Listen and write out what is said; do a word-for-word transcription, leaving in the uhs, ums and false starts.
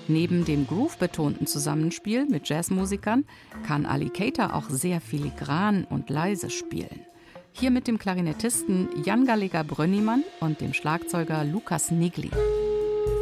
Neben dem groove-betonten Zusammenspiel mit Jazzmusikern kann Alligator auch sehr filigran und leise spielen. Hier mit dem Klarinettisten Jan Gallagher-Brönnimann und dem Schlagzeuger Lukas Nigli.